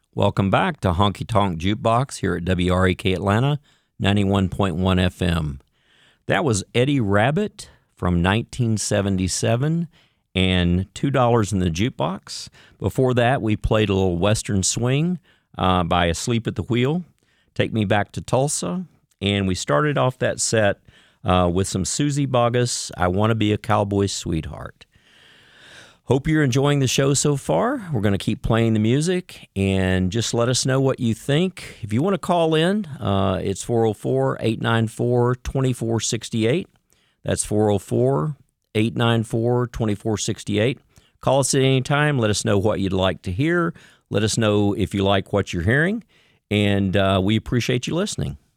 Welcome back to Honky Tonk Jukebox here at WREK Atlanta, 91.1 FM. That was Eddie Rabbitt from 1977 and $2 in the Jukebox. Before that, we played a little Western Swing by Asleep at the Wheel, Take Me Back to Tulsa, and we started off that set with some Suzy Bogguss, I Want to Be a Cowboy Sweetheart. Hope you're enjoying the show so far. We're going to keep playing the music, and just let us know what you think. If you want to call in, it's 404-894-2468. That's 404-894-2468. Call us at any time. Let us know what you'd like to hear. Let us know if you like what you're hearing, and we appreciate you listening.